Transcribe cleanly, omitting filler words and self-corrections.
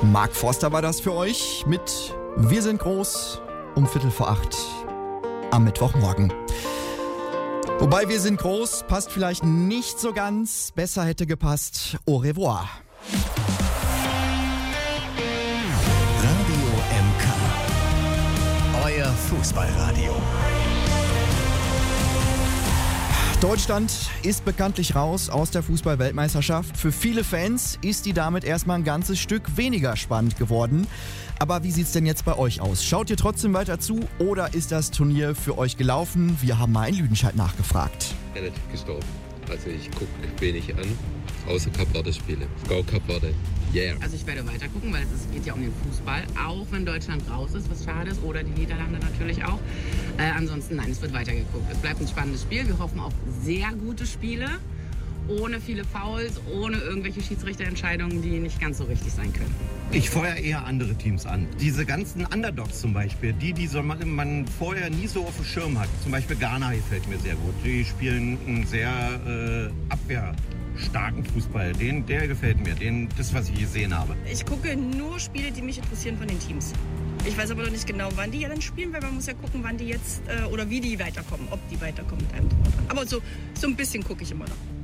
Mark Forster war das für euch mit Wir sind groß um 7:45 am Mittwochmorgen. Wobei Wir sind groß passt vielleicht nicht so ganz. Besser hätte gepasst Au revoir. Radio MK. Euer Fußballradio. Deutschland ist bekanntlich raus aus der Fußball-Weltmeisterschaft. Für viele Fans ist die damit erstmal ein ganzes Stück weniger spannend geworden. Aber wie sieht's denn jetzt bei euch aus? Schaut ihr trotzdem weiter zu oder ist das Turnier für euch gelaufen? Wir haben mal in Lüdenscheid nachgefragt. Relativ gestorben. Also ich gucke wenig an, außer Cup-Verde-Spiele. Go Cup-Verde. Yeah. Also ich werde weiter gucken, weil es geht ja um den Fußball, auch wenn Deutschland raus ist, was schade ist, oder die Niederlande natürlich auch. Ansonsten nein, es wird weiter geguckt. Es bleibt ein spannendes Spiel. Wir hoffen auf sehr gute Spiele, ohne viele Fouls, ohne irgendwelche Schiedsrichterentscheidungen, die nicht ganz so richtig sein können. Ich feuere eher andere Teams an. Diese ganzen Underdogs zum Beispiel, die so man vorher nie so auf dem Schirm hat. Zum Beispiel Ghana gefällt mir sehr gut. Die spielen einen sehr abwehrstarken Fußball. Der gefällt mir, das, was ich gesehen habe. Ich gucke nur Spiele, die mich interessieren von den Teams. Ich weiß aber noch nicht genau, wann die ja dann spielen, weil man muss ja gucken, wann die jetzt oder wie die weiterkommen, ob die weiterkommen mit einem Tor. Aber so ein bisschen gucke ich immer noch.